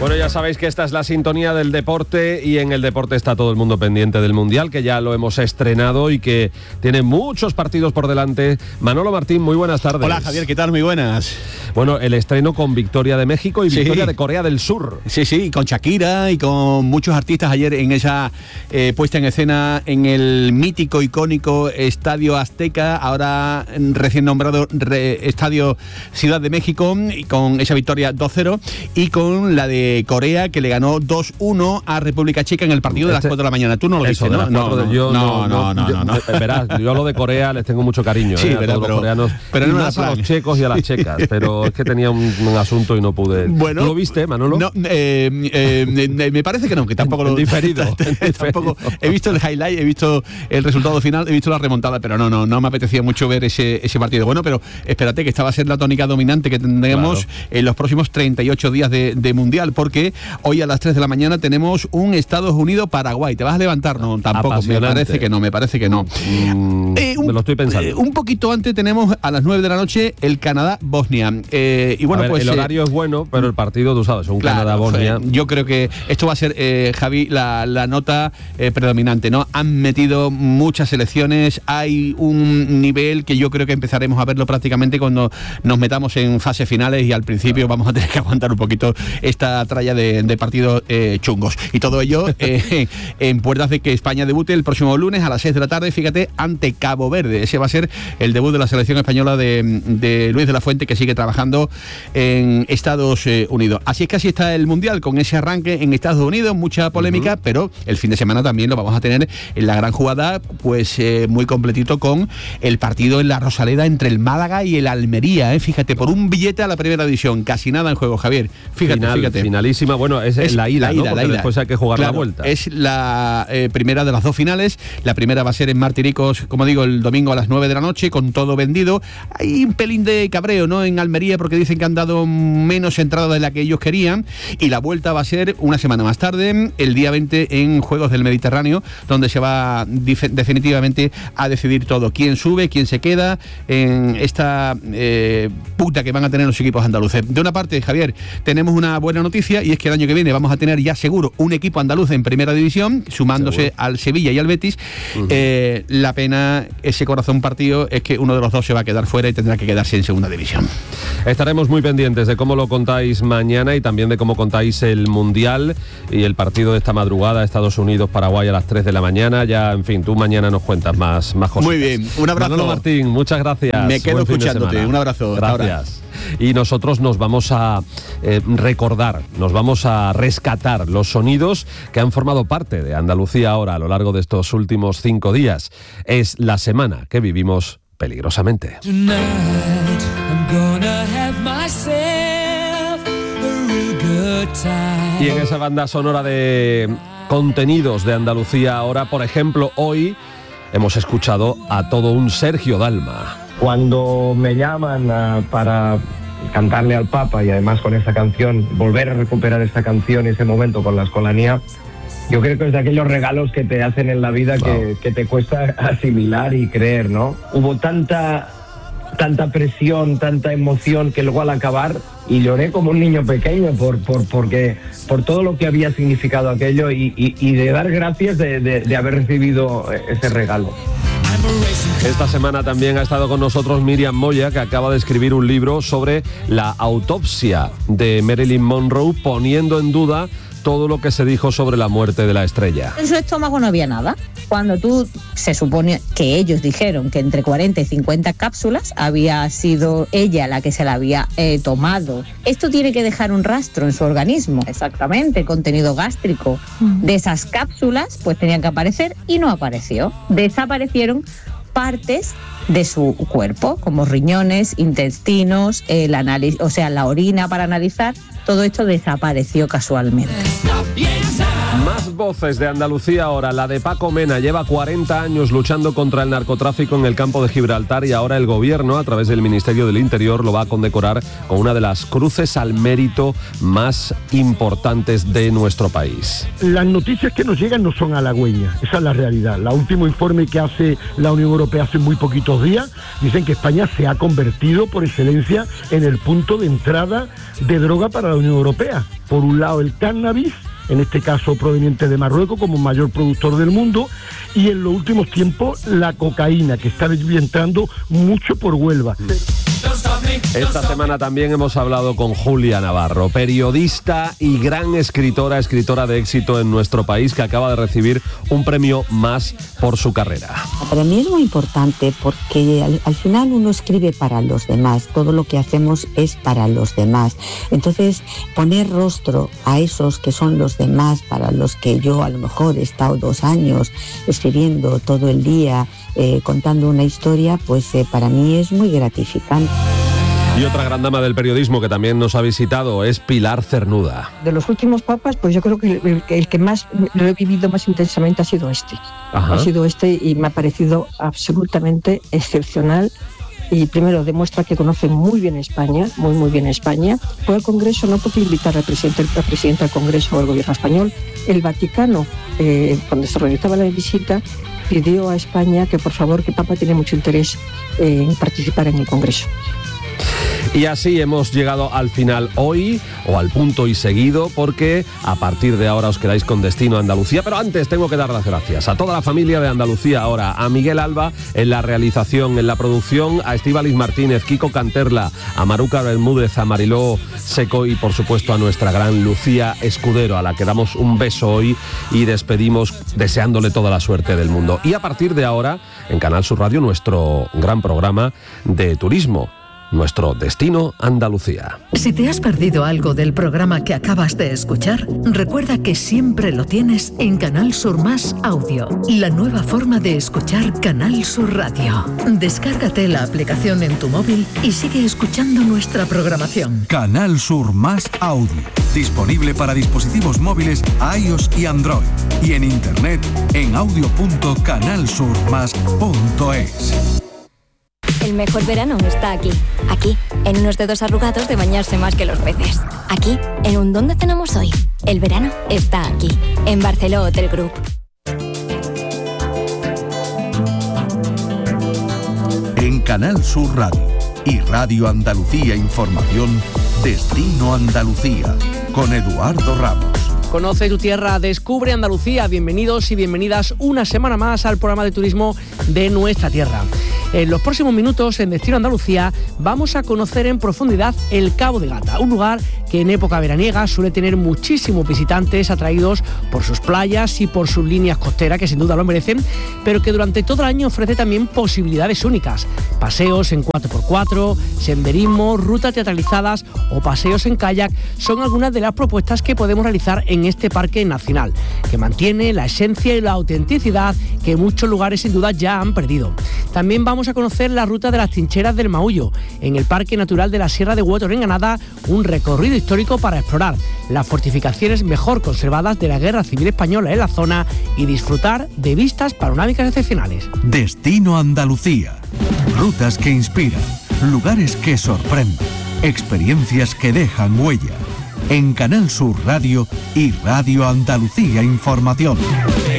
Bueno, ya sabéis que esta es la sintonía del deporte y en el deporte está todo el mundo pendiente del Mundial, que ya lo hemos estrenado y que tiene muchos partidos por delante. Manolo Martín, muy buenas tardes. Hola Javier, ¿qué tal? Muy buenas. Bueno, el estreno con victoria de México y victoria de Corea del Sur. Sí, con Shakira y con muchos artistas ayer en esa puesta en escena en el mítico, icónico Estadio Azteca, ahora recién nombrado Estadio Ciudad de México, y con esa victoria 2-0 y con la de Corea, que le ganó 2-1 a República Checa en el partido de las 4 de la mañana. Tú no lo viste, ¿no? No. Verás, yo a lo de Corea les tengo mucho cariño, sí, a todos los coreanos, pero y no más a los checos y a las checas, pero es que tenía un asunto y no pude. Bueno, ¿tú lo viste, Manolo? No, me parece que no, que tampoco lo diferido. Tampoco he visto el highlight, he visto el resultado final, he visto la remontada, pero no me apetecía mucho ver ese partido. Bueno, pero espérate, que esta va a ser la tónica dominante que tendremos en los próximos 38 días de Mundial, porque hoy a las 3 de la mañana tenemos un Estados Unidos-Paraguay. ¿Te vas a levantar? No, tampoco. Me parece que no. Me lo estoy pensando. Un poquito antes tenemos a las 9 de la noche el Canadá-Bosnia. Y bueno, pues el horario es bueno, pero el partido, tú sabes, un Canadá-Bosnia. Yo creo que esto va a ser, Javi, la nota predominante, ¿no? Han metido muchas selecciones, hay un nivel que yo creo que empezaremos a verlo prácticamente cuando nos metamos en fases finales, y al principio vamos a tener que aguantar un poquito esta tralla de partidos chungos. Y todo ello en puertas de que España debute el próximo lunes a las 6 de la tarde, fíjate, ante Cabo Verde. Ese va a ser el debut de la selección española de Luis de la Fuente, que sigue trabajando en Estados Unidos. Así es que así está el Mundial, con ese arranque en Estados Unidos, mucha polémica, pero el fin de semana también lo vamos a tener en la gran jugada, pues muy completito, con el partido en la Rosaleda entre el Málaga y el Almería, fíjate, por un billete a la primera división, casi nada en juego, Javier. Fíjate. Finalísima, bueno, es la ida, ¿no? Porque después hay que jugar la vuelta. Es la primera de las dos finales. La primera va a ser en Martiricos, como digo, el domingo a las 9 de la noche, con todo vendido. Hay un pelín de cabreo, ¿no?, en Almería, porque dicen que han dado menos entrada de la que ellos querían, y la vuelta va a ser una semana más tarde, el día 20, en Juegos del Mediterráneo, donde se va definitivamente a decidir todo, quién sube, quién se queda en esta puta que van a tener los equipos andaluces. De una parte, Javier, tenemos una buena noticia, y es que el año que viene vamos a tener ya seguro un equipo andaluz en primera división, sumándose al Sevilla y al Betis. La pena, ese corazón partido, es que uno de los dos se va a quedar fuera y tendrá que quedarse en segunda división. Estaremos muy pendientes de cómo lo contáis mañana y también de cómo contáis el Mundial y el partido de esta madrugada, Estados Unidos-Paraguay a las 3 de la mañana. Ya, en fin, tú mañana nos cuentas más cosas. Muy bien, un abrazo. Manolo Martín, muchas gracias. Me quedo escuchándote, un abrazo. Gracias. Y nosotros nos vamos a recordar, nos vamos a rescatar los sonidos que han formado parte de Andalucía ahora a lo largo de estos últimos 5 días. Es la semana que vivimos peligrosamente. Y en esa banda sonora de contenidos de Andalucía ahora, por ejemplo, hoy hemos escuchado a todo un Sergio Dalma. Cuando me llaman para cantarle al Papa, y además con esta canción, volver a recuperar esta canción y ese momento con la Escolanía, yo creo que es de aquellos regalos que te hacen en la vida que te cuesta asimilar y creer, ¿no? Hubo tanta presión, tanta emoción, que luego al acabar, y lloré como un niño pequeño por todo lo que había significado aquello, y de dar gracias de haber recibido ese regalo. Esta semana también ha estado con nosotros Miriam Moya, que acaba de escribir un libro sobre la autopsia de Marilyn Monroe, poniendo en duda todo lo que se dijo sobre la muerte de la estrella. En su estómago no había nada. Cuando se supone que ellos dijeron que entre 40 y 50 cápsulas había sido ella la que se la había tomado. Esto tiene que dejar un rastro en su organismo. Exactamente, el contenido gástrico de esas cápsulas pues tenían que aparecer, y no apareció. Desaparecieron partes de su cuerpo, como riñones, intestinos, el análisis, o sea, la orina para analizar. Todo esto desapareció casualmente. Más voces de Andalucía ahora. La de Paco Mena lleva 40 años luchando contra el narcotráfico en el campo de Gibraltar y ahora el gobierno, a través del Ministerio del Interior, lo va a condecorar con una de las cruces al mérito más importantes de nuestro país. Las noticias que nos llegan no son halagüeñas, esa es la realidad. El último informe que hace la Unión Europea hace muy poquitos días dicen que España se ha convertido por excelencia en el punto de entrada de droga para la Unión Europea. Por un lado el cannabis, en este caso proveniente de Marruecos como mayor productor del mundo, y en los últimos tiempos la cocaína, que está entrando mucho por Huelva. Esta semana también hemos hablado con Julia Navarro, periodista y gran escritora de éxito en nuestro país, que acaba de recibir un premio más por su carrera. Para mí es muy importante porque al final uno escribe para los demás, todo lo que hacemos es para los demás. Entonces, poner rostro a esos que son los demás, para los que yo a lo mejor he estado 2 años escribiendo todo el día, contando una historia, pues para mí es muy gratificante. Y otra gran dama del periodismo que también nos ha visitado es Pilar Cernuda. De los últimos papas, pues yo creo que el que más lo he vivido más intensamente ha sido este. Ajá. Ha sido este y me ha parecido absolutamente excepcional. Y primero demuestra que conoce muy bien España, muy bien España. Fue al Congreso no porque invitar al presidente del Congreso o al gobierno español. El Vaticano, cuando se realizaba la visita, pidió a España que por favor, que Papa tiene mucho interés en participar en el Congreso. Y así hemos llegado al final hoy, o al punto y seguido, porque a partir de ahora os quedáis con Destino Andalucía. Pero antes tengo que dar las gracias a toda la familia de Andalucía ahora, a Miguel Alba en la realización, en la producción, a Estíbaliz Martínez, Kiko Canterla, a Maruca Bermúdez, a Mariló Seco y por supuesto a nuestra gran Lucía Escudero, a la que damos un beso hoy y despedimos deseándole toda la suerte del mundo. Y a partir de ahora, en Canal Sur Radio, nuestro gran programa de turismo, nuestro Destino Andalucía. Si te has perdido algo del programa que acabas de escuchar, recuerda que siempre lo tienes en Canal Sur Más Audio, la nueva forma de escuchar Canal Sur Radio. Descárgate la aplicación en tu móvil y sigue escuchando nuestra programación. Canal Sur Más Audio, disponible para dispositivos móviles iOS y Android, y en internet en audio.canalsurmas.es. El mejor verano está aquí. Aquí, en unos dedos arrugados de bañarse más que los peces. Aquí, en un ¿dónde cenamos hoy? El verano está aquí, en Barceló Hotel Group. En Canal Sur Radio y Radio Andalucía Información, Destino Andalucía, con Eduardo Ramos. Conoce tu tierra, descubre Andalucía. Bienvenidos y bienvenidas una semana más al programa de turismo de nuestra tierra. En los próximos minutos, en Destino Andalucía, vamos a conocer en profundidad el Cabo de Gata, un lugar que en época veraniega suele tener muchísimos visitantes atraídos por sus playas y por sus líneas costeras, que sin duda lo merecen, pero que durante todo el año ofrece también posibilidades únicas. Paseos en 4x4, senderismo, rutas teatralizadas o paseos en kayak son algunas de las propuestas que podemos realizar en este parque nacional, que mantiene la esencia y la autenticidad que muchos lugares sin duda ya han perdido. También vamos a conocer la ruta de las trincheras del Maullo, en el Parque Natural de la Sierra de Huetor en Granada, un recorrido histórico para explorar las fortificaciones mejor conservadas de la Guerra Civil Española en la zona y disfrutar de vistas panorámicas excepcionales. Destino Andalucía, rutas que inspiran, lugares que sorprenden, experiencias que dejan huella. En Canal Sur Radio y Radio Andalucía Información.